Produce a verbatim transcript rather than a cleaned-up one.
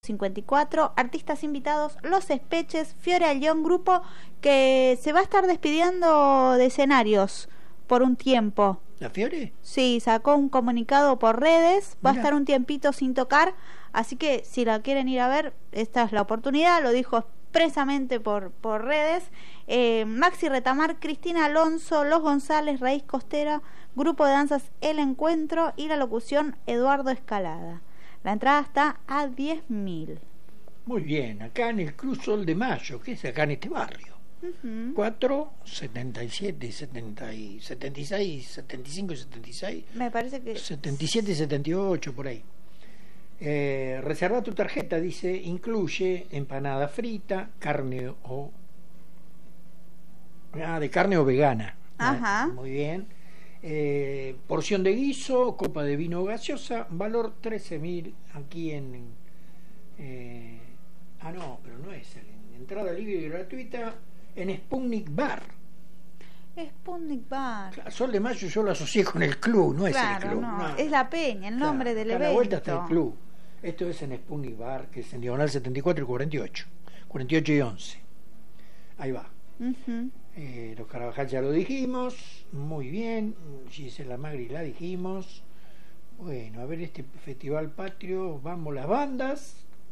cincuenta y cuatro. Artistas invitados, Los Espeches, Fiore Alión, grupo que se va a estar despidiendo de escenarios por un tiempo. ¿La Fiore? Sí, sacó un comunicado por redes, va Mira. a estar un tiempito sin tocar, así que si la quieren ir a ver, esta es la oportunidad, lo dijo expresamente por, por redes. eh, Maxi Retamar, Cristina Alonso, Los González, Raíz Costera, grupo de danzas El Encuentro y la locución Eduardo Escalada. La entrada está a diez mil. Muy bien, acá en el Club Sol de Mayo, que es acá en este barrio. Uh-huh. cuatro, setenta y siete, setenta y setenta y seis, setenta y cinco y setenta y seis. Me parece que setenta y siete y setenta y ocho, por ahí. Eh, reserva tu tarjeta, dice, incluye empanada frita, carne o... Ah, de carne o vegana. Ajá. Ah, muy bien. Eh, porción de guiso, copa de vino gaseosa, valor trece mil aquí en... Eh, ah, no, pero no es el, entrada libre y gratuita en Sputnik Bar. Sputnik Bar. Claro, Sol de Mayo yo lo asocié con el club, no Claro, es el club. no, no. es la peña, el nombre Claro, del acá a evento. la vuelta está el club. Esto es en Sputnik Bar, que es en diagonal setenta y cuatro y cuarenta y ocho. cuarenta y ocho y once. Ahí va. Uh-huh. Eh, los Carabajal ya lo dijimos. Muy bien. Gisela Magri la dijimos. Bueno, a ver este festival patrio. Vamos las bandas.